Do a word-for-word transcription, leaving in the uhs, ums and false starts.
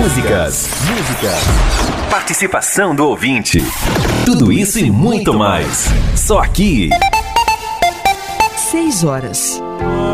músicas, músicas, participação do ouvinte. Tudo isso e muito mais. Só aqui. Seis horas.